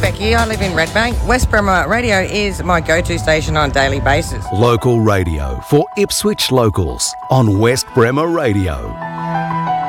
Becky. I live in Redbank. West Bremer Radio is my go-to station on a daily basis. Local radio for Ipswich locals on West Bremer Radio.